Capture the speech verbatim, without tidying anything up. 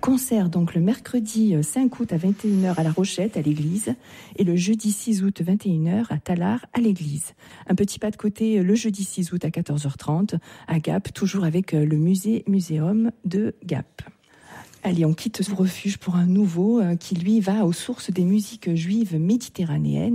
Concert donc le mercredi cinq août à vingt et une heures à La Rochette, à l'église, et le jeudi six août vingt et une heures à Tallard, à l'église. Un petit pas de côté le jeudi six août à quatorze heures trente à Gap, toujours avec le musée muséum de Gap. Allez, on quitte ce refuge pour un nouveau euh, qui, lui, va aux sources des musiques juives méditerranéennes.